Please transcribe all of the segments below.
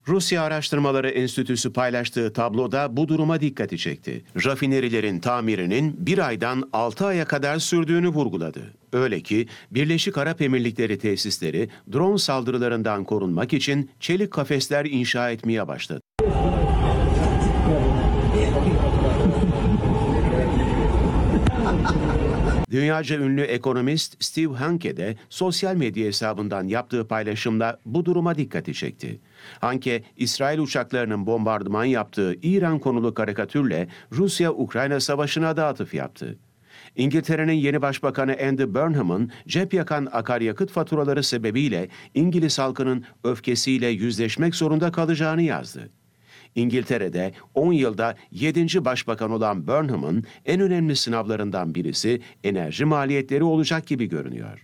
Rusya Araştırmaları Enstitüsü paylaştığı tabloda bu duruma dikkati çekti. Rafinerilerin tamirinin 1 aydan 6 aya kadar sürdüğünü vurguladı. Öyle ki Birleşik Arap Emirlikleri tesisleri drone saldırılarından korunmak için çelik kafesler inşa etmeye başladı. Dünyaca ünlü ekonomist Steve Hanke de sosyal medya hesabından yaptığı paylaşımla bu duruma dikkati çekti. Hanke, İsrail uçaklarının bombardıman yaptığı İran konulu karikatürle Rusya-Ukrayna savaşına da atıf yaptı. İngiltere'nin yeni başbakanı Andy Burnham'ın cep yakan akaryakıt faturaları sebebiyle İngiliz halkının öfkesiyle yüzleşmek zorunda kalacağını yazdı. İngiltere'de 10 yılda 7. başbakan olan Burnham'ın en önemli sınavlarından birisi enerji maliyetleri olacak gibi görünüyor.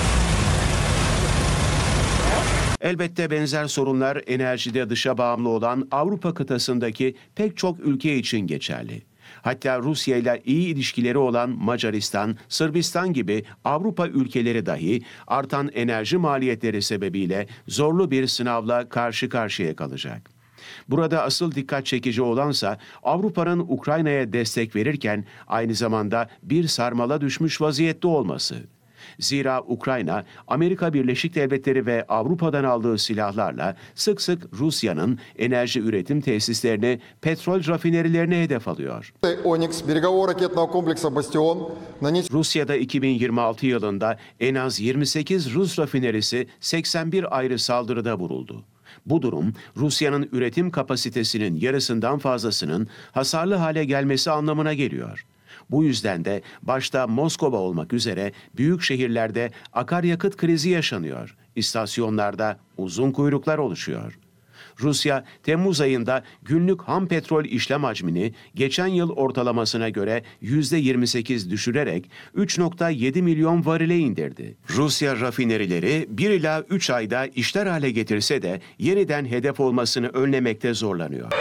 Elbette benzer sorunlar enerjide dışa bağımlı olan Avrupa kıtasındaki pek çok ülke için geçerli. Hatta Rusya ile iyi ilişkileri olan Macaristan, Sırbistan gibi Avrupa ülkeleri dahi artan enerji maliyetleri sebebiyle zorlu bir sınavla karşı karşıya kalacak. Burada asıl dikkat çekici olansa Avrupa'nın Ukrayna'ya destek verirken aynı zamanda bir sarmala düşmüş vaziyette olması. Zira Ukrayna, Amerika Birleşik Devletleri ve Avrupa'dan aldığı silahlarla sık sık Rusya'nın enerji üretim tesislerini, petrol rafinerilerini hedef alıyor. Rusya'da 2026 yılında en az 28 Rus rafinerisi 81 ayrı saldırıda vuruldu. Bu durum, Rusya'nın üretim kapasitesinin yarısından fazlasının hasarlı hale gelmesi anlamına geliyor. Bu yüzden de başta Moskova olmak üzere büyük şehirlerde akaryakıt krizi yaşanıyor. İstasyonlarda uzun kuyruklar oluşuyor. Rusya, Temmuz ayında günlük ham petrol işlem hacmini geçen yıl ortalamasına göre %28 düşürerek 3,7 milyon varile indirdi. Rusya rafinerileri 1 ila 3 ayda işler hale getirse de yeniden hedef olmasını önlemekte zorlanıyor.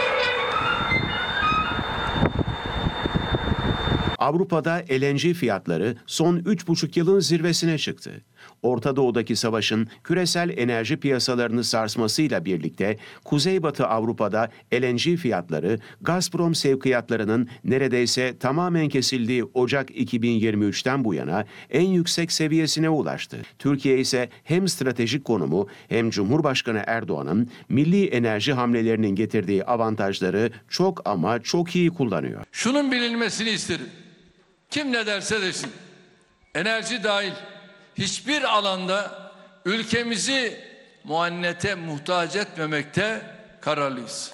Avrupa'da LNG fiyatları son 3,5 yılın zirvesine çıktı. Orta Doğu'daki savaşın küresel enerji piyasalarını sarsmasıyla birlikte Kuzeybatı Avrupa'da LNG fiyatları Gazprom sevkiyatlarının neredeyse tamamen kesildiği Ocak 2023'ten bu yana en yüksek seviyesine ulaştı. Türkiye ise hem stratejik konumu hem Cumhurbaşkanı Erdoğan'ın milli enerji hamlelerinin getirdiği avantajları çok ama çok iyi kullanıyor. Şunun bilinmesini isterim. Kim ne derse desin, enerji dahil hiçbir alanda ülkemizi muannete muhtaç etmemekte kararlıyız.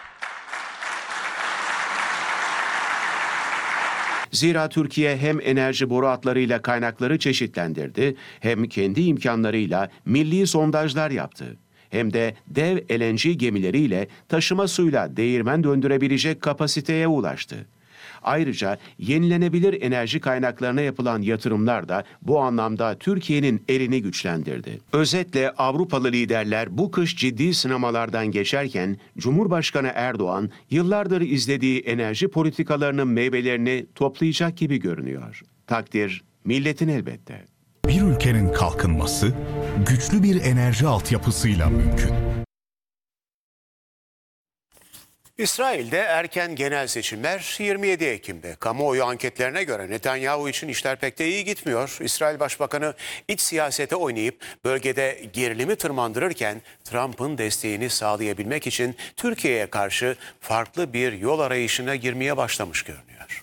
Zira Türkiye hem enerji boru hatlarıyla kaynakları çeşitlendirdi, hem kendi imkanlarıyla milli sondajlar yaptı. Hem de dev LNG gemileriyle taşıma suyla değirmen döndürebilecek kapasiteye ulaştı. Ayrıca yenilenebilir enerji kaynaklarına yapılan yatırımlar da bu anlamda Türkiye'nin elini güçlendirdi. Özetle Avrupalı liderler bu kış ciddi sınamalardan geçerken Cumhurbaşkanı Erdoğan yıllardır izlediği enerji politikalarının meyvelerini toplayacak gibi görünüyor. Takdir milletin elbette. Bir ülkenin kalkınması güçlü bir enerji altyapısıyla mümkün. İsrail'de erken genel seçimler 27 Ekim'de. Kamuoyu anketlerine göre Netanyahu için işler pek de iyi gitmiyor. İsrail Başbakanı iç siyasete oynayıp bölgede gerilimi tırmandırırken Trump'ın desteğini sağlayabilmek için Türkiye'ye karşı farklı bir yol arayışına girmeye başlamış görünüyor.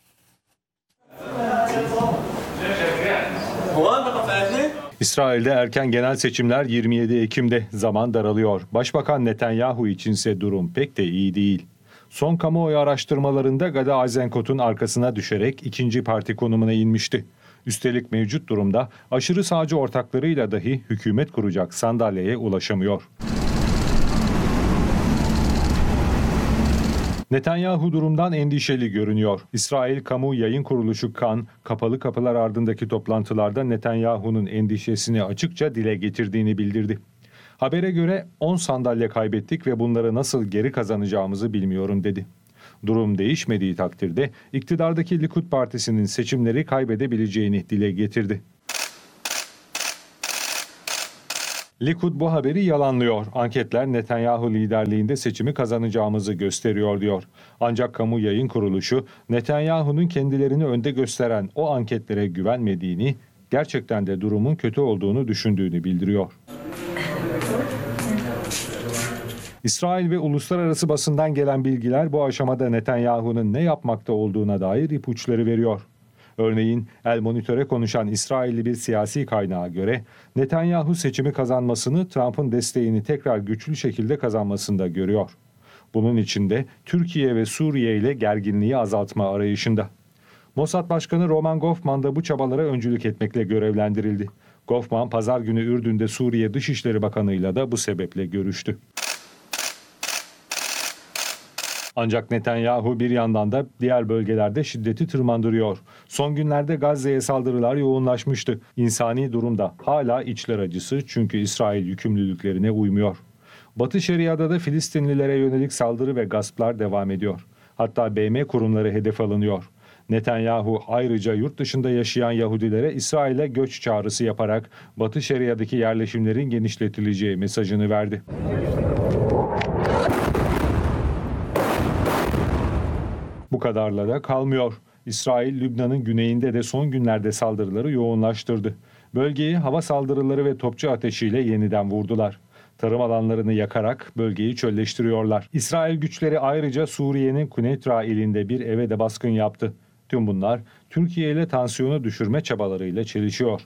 İsrail'de erken genel seçimler 27 Ekim'de, zaman daralıyor. Başbakan Netanyahu içinse durum pek de iyi değil. Son kamuoyu araştırmalarında Gadi Eisenkot'un arkasına düşerek ikinci parti konumuna inmişti. Üstelik mevcut durumda aşırı sağcı ortaklarıyla dahi hükümet kuracak sandalyeye ulaşamıyor. Netanyahu durumdan endişeli görünüyor. İsrail Kamu Yayın Kuruluşu Kan, kapalı kapılar ardındaki toplantılarda Netanyahu'nun endişesini açıkça dile getirdiğini bildirdi. Habere göre 10 sandalye kaybettik ve bunları nasıl geri kazanacağımızı bilmiyorum dedi. Durum değişmediği takdirde iktidardaki Likud Partisi'nin seçimleri kaybedebileceğini dile getirdi. Likud bu haberi yalanlıyor. Anketler Netanyahu liderliğinde seçimi kazanacağımızı gösteriyor diyor. Ancak kamu yayın kuruluşu Netanyahu'nun kendilerini önde gösteren o anketlere güvenmediğini, gerçekten de durumun kötü olduğunu düşündüğünü bildiriyor. İsrail ve uluslararası basından gelen bilgiler bu aşamada Netanyahu'nun ne yapmakta olduğuna dair ipuçları veriyor. Örneğin El Monitor'e konuşan İsrailli bir siyasi kaynağa göre Netanyahu seçimi kazanmasını Trump'ın desteğini tekrar güçlü şekilde kazanmasında görüyor. Bunun için de Türkiye ve Suriye ile gerginliği azaltma arayışında. Mossad Başkanı Roman Goffman da bu çabalara öncülük etmekle görevlendirildi. Goffman pazar günü Ürdün'de Suriye Dışişleri Bakanı'yla da bu sebeple görüştü. Ancak Netanyahu bir yandan da diğer bölgelerde şiddeti tırmandırıyor. Son günlerde Gazze'ye saldırılar yoğunlaşmıştı. İnsani durumda hala içler acısı çünkü İsrail yükümlülüklerine uymuyor. Batı Şeria'da da Filistinlilere yönelik saldırı ve gasplar devam ediyor. Hatta BM kurumları hedef alınıyor. Netanyahu ayrıca yurt dışında yaşayan Yahudilere İsrail'e göç çağrısı yaparak Batı Şeria'daki yerleşimlerin genişletileceği mesajını verdi. Bu kadarla da kalmıyor. İsrail, Lübnan'ın güneyinde de son günlerde saldırıları yoğunlaştırdı. Bölgeyi hava saldırıları ve topçu ateşiyle yeniden vurdular. Tarım alanlarını yakarak bölgeyi çölleştiriyorlar. İsrail güçleri ayrıca Suriye'nin Kuneitra ilinde bir eve de baskın yaptı. Tüm bunlar Türkiye ile tansiyonu düşürme çabalarıyla çelişiyor.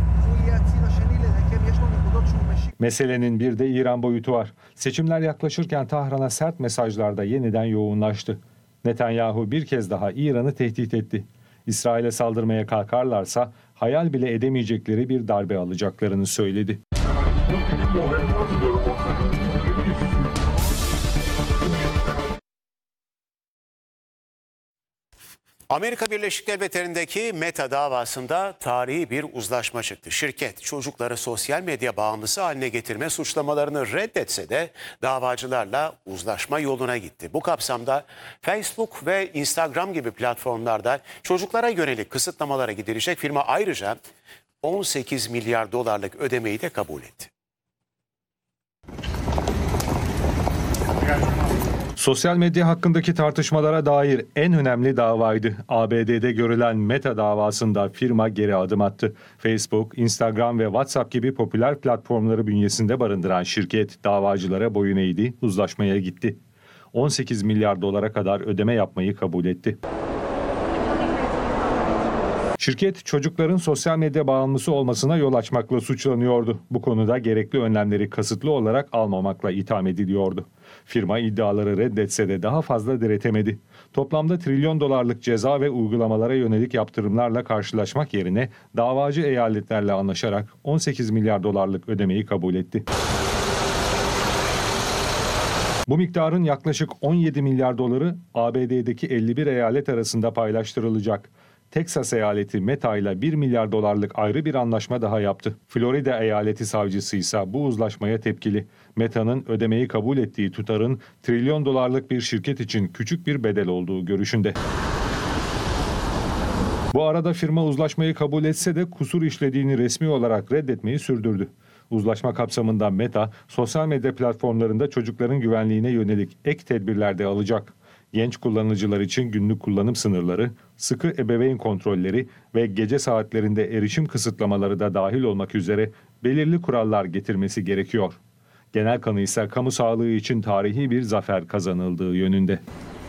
Meselenin bir de İran boyutu var. Seçimler yaklaşırken Tahran'a sert mesajlar da yeniden yoğunlaştı. Netanyahu bir kez daha İran'ı tehdit etti. İsrail'e saldırmaya kalkarlarsa hayal bile edemeyecekleri bir darbe alacaklarını söyledi. Amerika Birleşik Devletleri'ndeki Meta davasında tarihi bir uzlaşma çıktı. Şirket çocukları sosyal medya bağımlısı haline getirme suçlamalarını reddetse de davacılarla uzlaşma yoluna gitti. Bu kapsamda Facebook ve Instagram gibi platformlarda çocuklara yönelik kısıtlamalara gidilecek firma ayrıca 18 milyar dolarlık ödemeyi de kabul etti. Sosyal medya hakkındaki tartışmalara dair en önemli davaydı. ABD'de görülen Meta davasında firma geri adım attı. Facebook, Instagram ve WhatsApp gibi popüler platformları bünyesinde barındıran şirket davacılara boyun eğdi, uzlaşmaya gitti. 18 milyar dolara kadar ödeme yapmayı kabul etti. Şirket çocukların sosyal medya bağımlısı olmasına yol açmakla suçlanıyordu. Bu konuda gerekli önlemleri kasıtlı olarak almamakla itham ediliyordu. Firma iddiaları reddetse de daha fazla diretemedi. Toplamda trilyon dolarlık ceza ve uygulamalara yönelik yaptırımlarla karşılaşmak yerine davacı eyaletlerle anlaşarak 18 milyar dolarlık ödemeyi kabul etti. Bu miktarın yaklaşık 17 milyar doları ABD'deki 51 eyalet arasında paylaştırılacak. Teksas eyaleti Meta ile 1 milyar dolarlık ayrı bir anlaşma daha yaptı. Florida eyaleti savcısı ise bu uzlaşmaya tepkili. Meta'nın ödemeyi kabul ettiği tutarın trilyon dolarlık bir şirket için küçük bir bedel olduğu görüşünde. Bu arada firma uzlaşmayı kabul etse de kusur işlediğini resmi olarak reddetmeyi sürdürdü. Uzlaşma kapsamında Meta, sosyal medya platformlarında çocukların güvenliğine yönelik ek tedbirler de alacak. Genç kullanıcılar için günlük kullanım sınırları, sıkı ebeveyn kontrolleri ve gece saatlerinde erişim kısıtlamaları da dahil olmak üzere belirli kurallar getirmesi gerekiyor. Genel kanı ise kamu sağlığı için tarihi bir zafer kazanıldığı yönünde.